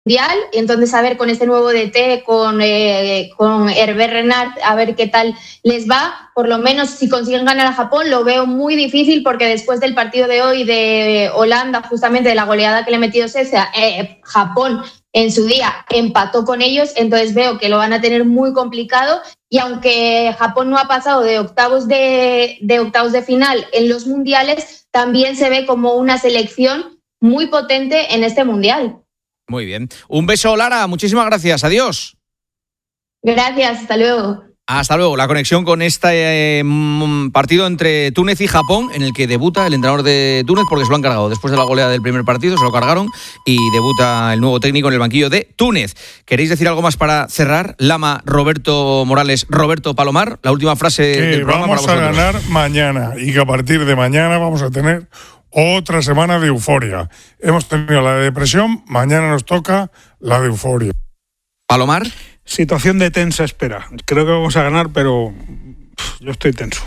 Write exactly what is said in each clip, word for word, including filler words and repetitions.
mundial, entonces a ver con este nuevo D T, con, eh, con Hervé Renard, a ver qué tal les va. Por lo menos si consiguen ganar a Japón lo veo muy difícil, porque después del partido de hoy de Holanda, justamente de la goleada que le ha metido Suecia, eh, Japón en su día empató con ellos, entonces veo que lo van a tener muy complicado. Y aunque Japón no ha pasado de octavos de, de octavos de final en los mundiales, también se ve como una selección muy potente en este mundial. Muy bien. Un beso, Lara. Muchísimas gracias. Adiós. Gracias. Hasta luego. Hasta luego. La conexión con este eh, partido entre Túnez y Japón, en el que debuta el entrenador de Túnez, porque se lo han cargado después de la goleada del primer partido, se lo cargaron, y debuta el nuevo técnico en el banquillo de Túnez. ¿Queréis decir algo más para cerrar? Lama, Roberto Morales, Roberto Palomar, la última frase que del programa vamos para a vosotros. ganar mañana, y que a partir de mañana vamos a tener otra semana de euforia. Hemos tenido la de depresión, mañana nos toca la de euforia. Palomar. Situación de tensa espera. Creo que vamos a ganar, pero pff, yo estoy tenso.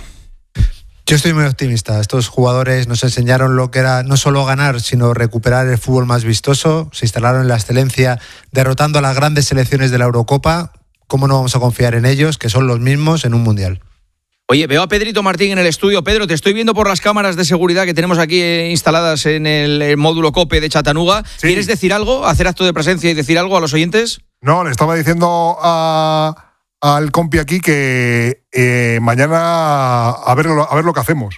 Yo estoy muy optimista. Estos jugadores nos enseñaron lo que era no solo ganar, sino recuperar el fútbol más vistoso. Se instalaron en la excelencia, derrotando a las grandes selecciones de la Eurocopa. ¿Cómo no vamos a confiar en ellos, que son los mismos en un mundial? Oye, veo a Pedrito Martín en el estudio. Pedro, te estoy viendo por las cámaras de seguridad que tenemos aquí eh, instaladas en el, el módulo COPE de Chattanooga. Sí. ¿Quieres decir algo? ¿Hacer acto de presencia y decir algo a los oyentes? No, le estaba diciendo a, al compi aquí que eh, mañana a ver, a ver lo que hacemos.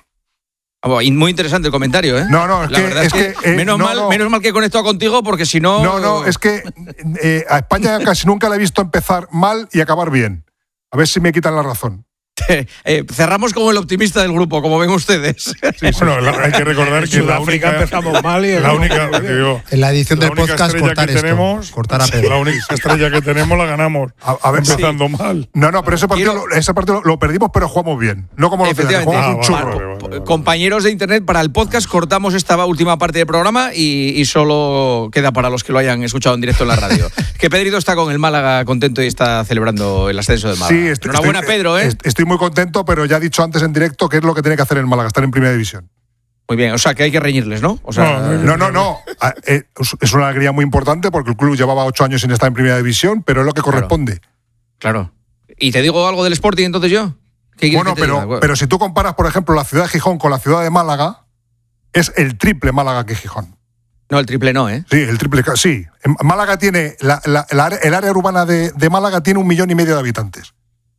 Muy interesante el comentario, ¿eh? No, no, es La que... verdad es es que, que eh, menos, no, mal, no. menos mal que he conectado contigo, porque si no... No, no, es que eh, a España casi nunca la he visto empezar mal y acabar bien. A ver si me quitan la razón. Eh, cerramos como el optimista del grupo, como ven ustedes. Sí, bueno, la, hay que recordar que la única, empezamos mal y la única, digo, en la edición la del podcast cortar que esto, tenemos, cortar a Pedro. La única estrella que tenemos la ganamos, a, a ver, empezando sí. mal. No, no, pero ese partido, Quiero... ese partido lo perdimos, pero jugamos bien. No como los de jugamos ah, un churro. Vale, vale, vale. Compañeros de internet, para el podcast cortamos esta última parte del programa y, y solo queda para los que lo hayan escuchado en directo en la radio. Que Pedrito está con el Málaga contento y está celebrando el ascenso del Málaga. Sí, estoy, Enhorabuena, estoy, Pedro, ¿eh? Estoy muy contento, pero ya he dicho antes en directo qué es lo que tiene que hacer el Málaga, estar en primera división. Muy bien, o sea que hay que reñirles, ¿no? O sea, no, no, no, no. Es una alegría muy importante porque el club llevaba ocho años sin estar en primera división, pero es lo que corresponde. Claro. claro. ¿Y te digo algo del Sporting entonces yo? ¿Qué bueno, que pero, diga? pero si tú comparas, por ejemplo, la ciudad de Gijón con la ciudad de Málaga, es el triple Málaga que Gijón. No, el triple no, ¿eh? Sí, el triple, sí. Málaga tiene, la, la, la, el área urbana de, de Málaga tiene un millón y medio de habitantes.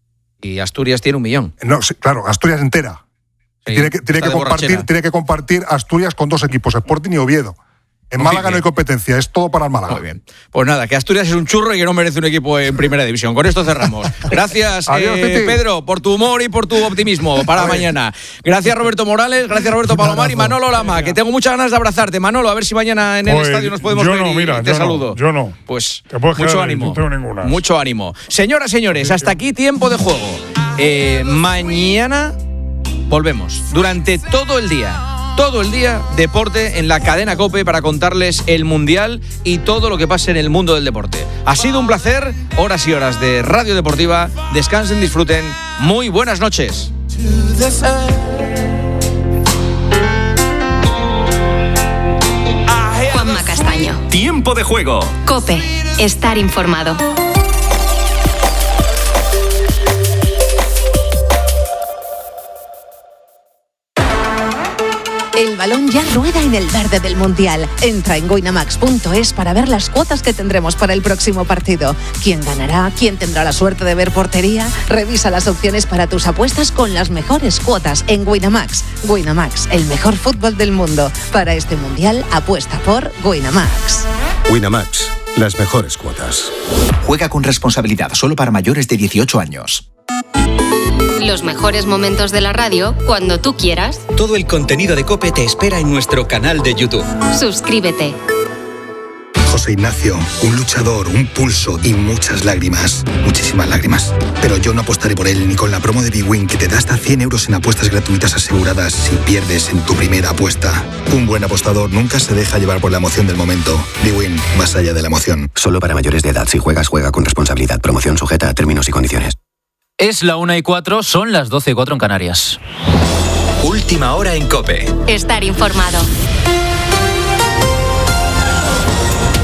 Y Asturias tiene un millón. No, sí, claro, Asturias entera. Sí, tiene que, tiene, que compartir, tiene que compartir Asturias con dos equipos, Sporting y Oviedo. En Málaga bien. No hay competencia, es todo para el Málaga. Muy bien. Pues nada, que Asturias es un churro y que no merece un equipo en primera división. Con esto cerramos. Gracias, Adiós, eh, Pedro, por tu humor y por tu optimismo para mañana. Gracias, Roberto Morales, gracias, Roberto Palomar y Manolo Lama, que tengo muchas ganas de abrazarte. Manolo, a ver si mañana en el pues estadio nos podemos yo ver no, y mira, te yo saludo. No, yo no. Pues mucho ánimo. No tengo ninguna. Mucho ánimo. Señoras, señores, hasta aquí tiempo de juego. Eh, mañana volvemos durante todo el día. Todo el día, deporte en la cadena COPE para contarles el Mundial y todo lo que pase en el mundo del deporte. Ha sido un placer, horas y horas de Radio Deportiva. Descansen, disfruten. Muy buenas noches. Juanma Castaño. Tiempo de juego. COPE. Estar informado. El balón ya rueda en el verde del Mundial. Entra en winamax punto es para ver las cuotas que tendremos para el próximo partido. ¿Quién ganará? ¿Quién tendrá la suerte de ver portería? Revisa las opciones para tus apuestas con las mejores cuotas en Winamax. Winamax, el mejor fútbol del mundo. Para este Mundial, apuesta por Winamax. Winamax, las mejores cuotas. Juega con responsabilidad, solo para mayores de dieciocho años. Los mejores momentos de la radio cuando tú quieras. Todo el contenido de COPE te espera en nuestro canal de YouTube. Suscríbete. José Ignacio, un luchador, un pulso y muchas lágrimas. Muchísimas lágrimas. Pero yo no apostaré por él ni con la promo de Big Win, que te da hasta cien euros en apuestas gratuitas aseguradas si pierdes en tu primera apuesta. Un buen apostador nunca se deja llevar por la emoción del momento. Big Win, más allá de la emoción. Solo para mayores de edad. Si juegas, juega con responsabilidad. Promoción sujeta a términos y condiciones. Es la una y cuatro, son las doce y cuatro en Canarias. Última hora en COPE. Estar informado.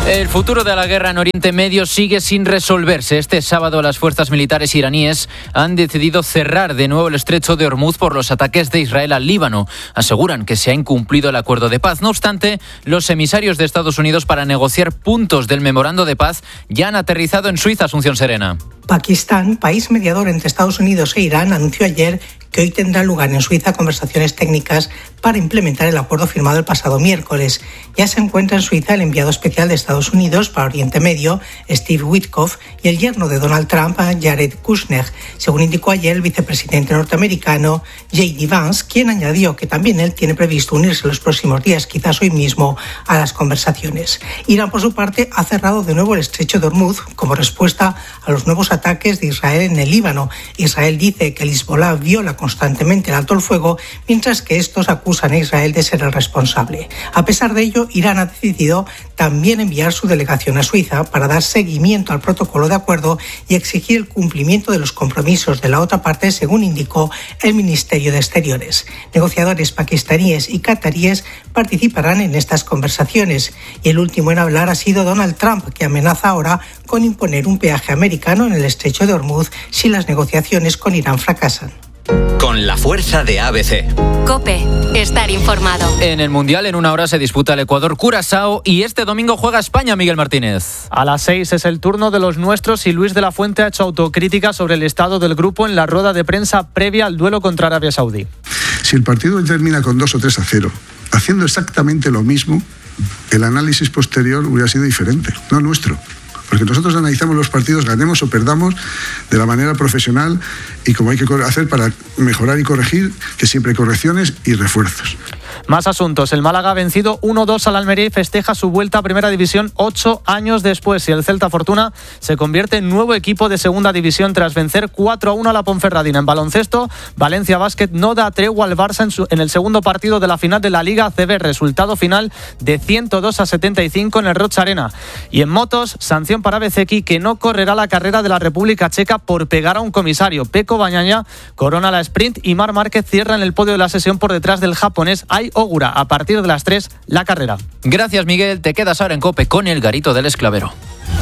El futuro de la guerra en Oriente Medio sigue sin resolverse. Este sábado las fuerzas militares iraníes han decidido cerrar de nuevo el estrecho de Hormuz por los ataques de Israel al Líbano. Aseguran que se ha incumplido el acuerdo de paz. No obstante, los emisarios de Estados Unidos para negociar puntos del memorando de paz ya han aterrizado en Suiza. Asunción Serena. Pakistán, país mediador entre Estados Unidos e Irán, anunció ayer que hoy tendrán lugar en Suiza conversaciones técnicas para implementar el acuerdo firmado el pasado miércoles. Ya se encuentra en Suiza el enviado especial de Estados Unidos para Oriente Medio, Steve Witkoff, y el yerno de Donald Trump, Jared Kushner, según indicó ayer el vicepresidente norteamericano J D Vance, quien añadió que también él tiene previsto unirse en los próximos días, quizás hoy mismo, a las conversaciones. Irán, por su parte, ha cerrado de nuevo el estrecho de Hormuz como respuesta a los nuevos ataques de Israel en el Líbano. Israel dice que el Hezbollah viola constantemente el alto el fuego, mientras que estos acusan a Israel de ser el responsable. A pesar de ello, Irán ha decidido también enviar su delegación a Suiza para dar seguimiento al protocolo de acuerdo y exigir el cumplimiento de los compromisos de la otra parte, según indicó el Ministerio de Exteriores. Negociadores pakistaníes y cataríes participarán en estas conversaciones, y el último en hablar ha sido Donald Trump, que amenaza ahora con imponer un peaje americano en el estrecho de Hormuz si las negociaciones con Irán fracasan. Con la fuerza de A B C. COPE. Estar informado. En el Mundial en una hora se disputa el Ecuador-Curazao y este domingo juega España, Miguel Martínez. A las seis es el turno de los nuestros y Luis de la Fuente ha hecho autocrítica sobre el estado del grupo en la rueda de prensa previa al duelo contra Arabia Saudí. Si el partido termina con dos o tres a cero, haciendo exactamente lo mismo, el análisis posterior hubiera sido diferente, no nuestro. Porque nosotros analizamos los partidos, ganemos o perdamos, de la manera profesional y como hay que hacer para mejorar y corregir, que siempre hay correcciones y refuerzos. Más asuntos. El Málaga ha vencido uno dos al Almería y festeja su vuelta a Primera División ocho años después. Y el Celta Fortuna se convierte en nuevo equipo de Segunda División tras vencer cuatro a uno a la Ponferradina. En baloncesto, Valencia Basket no da tregua al Barça en, su, en el segundo partido de la final de la Liga A C B. Resultado final de ciento dos a setenta y cinco en el Rocha Arena. Y en motos, sanción para Bezeki, que no correrá la carrera de la República Checa por pegar a un comisario. Pecco Bagnaia corona la sprint y Marc Márquez cierra en el podio de la sesión por detrás del japonés Ai Ogura. A partir de las tres, la carrera. Gracias, Miguel. Te quedas ahora en COPE con el Garito del Esclavero.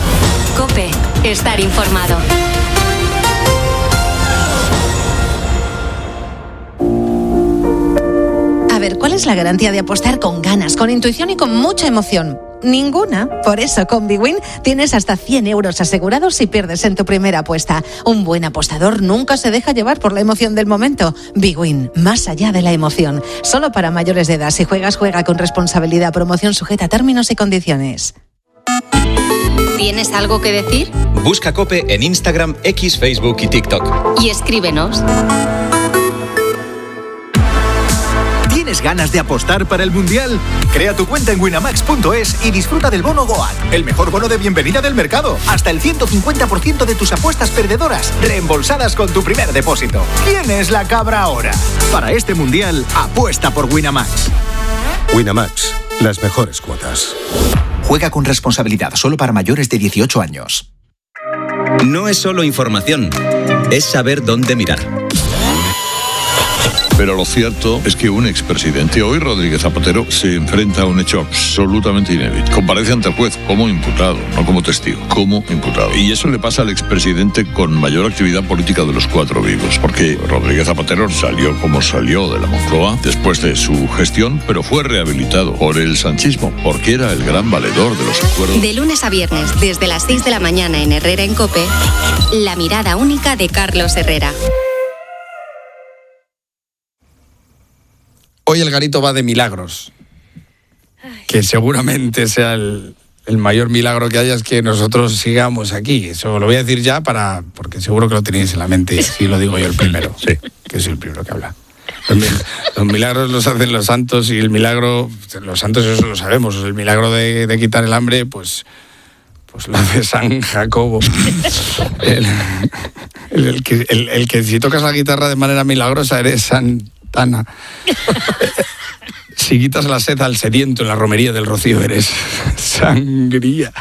COPE. Estar informado. A ver, ¿cuál es la garantía de apostar con ganas, con intuición y con mucha emoción? Ninguna. Por eso con Bwin tienes hasta cien euros asegurados si pierdes en tu primera apuesta. Un buen apostador nunca se deja llevar por la emoción del momento. Bwin, más allá de la emoción. Solo para mayores de edad. Si juegas, juega con responsabilidad. Promoción sujeta a términos y condiciones. ¿Tienes algo que decir? Busca COPE en Instagram, X, Facebook y TikTok. Y escríbenos. ¿Tienes ganas de apostar para el Mundial? Crea tu cuenta en winamax punto es y disfruta del bono Goat, el mejor bono de bienvenida del mercado. Hasta el ciento cincuenta por ciento de tus apuestas perdedoras reembolsadas con tu primer depósito. ¿Quién es la cabra ahora? Para este Mundial, apuesta por Winamax. Winamax, las mejores cuotas. Juega con responsabilidad, solo para mayores de dieciocho años. No es solo información, es saber dónde mirar. Pero lo cierto es que un expresidente, hoy Rodríguez Zapatero, se enfrenta a un hecho absolutamente inédito. Comparece ante el juez como imputado, no como testigo, como imputado. Y eso le pasa al expresidente con mayor actividad política de los cuatro vivos, porque Rodríguez Zapatero salió como salió de la Moncloa después de su gestión, pero fue rehabilitado por el sanchismo, porque era el gran valedor de los acuerdos. De lunes a viernes, desde las seis de la mañana en Herrera en COPE, la mirada única de Carlos Herrera. Hoy el Garito va de milagros. Que seguramente sea el, el mayor milagro que haya es que nosotros sigamos aquí. Eso lo voy a decir ya para porque seguro que lo tenéis en la mente y si lo digo yo el primero. Sí, que soy el primero que habla. Los, los milagros los hacen los santos y el milagro, los santos eso lo sabemos, el milagro de, de quitar el hambre, pues, pues lo hace San Jacobo. El, el, el, que, el, el que si tocas la guitarra de manera milagrosa eres San Tana. Si quitas la sed al sediento en la romería del Rocío eres sangría.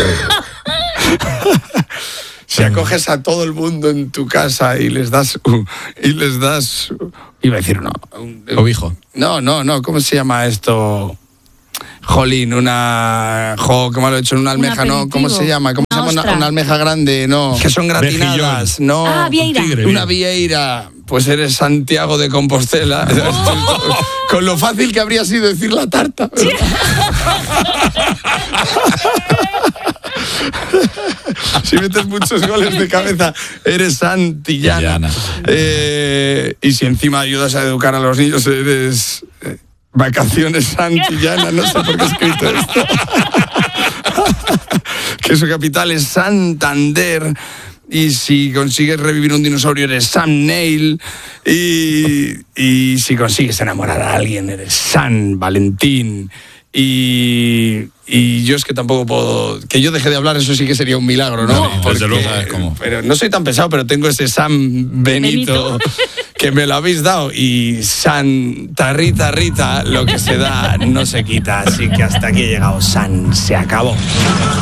Si acoges a todo el mundo en tu casa y les das y les das iba a decir no cobijo. No, no, no, ¿cómo se llama esto? Jolín, una... Jo, ¿cómo lo he hecho? Una almeja, ¿no? ¿Cómo se llama? ¿Cómo Una se llama? Una, ostra. una almeja grande, ¿no? Que son gratinadas, ¿no? Ah, vieira. Tigre, una vieira. Pues eres Santiago de Compostela. Oh. Con lo fácil que habría sido decir la tarta. Sí. Si metes muchos goles de cabeza, eres santillana. Eh, y si encima ayudas a educar a los niños, eres eh, vacaciones santillana. No sé por qué he escrito esto. Que su capital es Santander. Y si consigues revivir un dinosaurio, eres Sam Neill. Y, y si consigues enamorar a alguien, eres San Valentín. Y, y yo es que tampoco puedo... Que yo deje de hablar, eso sí que sería un milagro, ¿no? No, Porque, desde luego sabes cómo. Pero no soy tan pesado, pero tengo ese San Benito, Benito. Que me lo habéis dado. Y Santa Rita Rita, lo que se da no se quita. Así que hasta aquí he llegado. San se acabó.